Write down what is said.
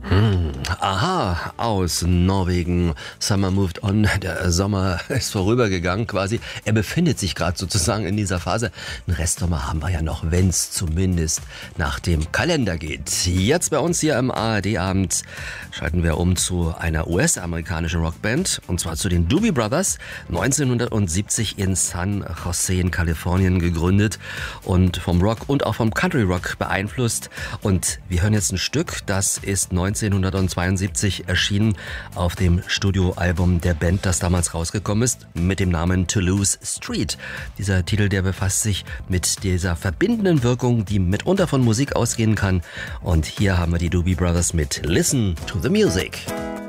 Aha, aus Norwegen. Summer moved on. Der Sommer ist vorübergegangen quasi. Er befindet sich gerade sozusagen in dieser Phase. Einen Restsommer haben wir ja noch, wenn es zumindest nach dem Kalender geht. Jetzt bei uns hier im ARD-Abend schalten wir um zu einer US-amerikanischen Rockband. Und zwar zu den Doobie Brothers. 1970 in San Jose in Kalifornien gegründet und vom Rock und auch vom Country Rock beeinflusst. Und wir hören jetzt ein Stück, das ist 1972 erschienen auf dem Studioalbum der Band, das damals rausgekommen ist, mit dem Namen Toulouse Street. Dieser Titel, der befasst sich mit dieser verbindenden Wirkung, die mitunter von Musik ausgehen kann. Und hier haben wir die Doobie Brothers mit Listen to the Music.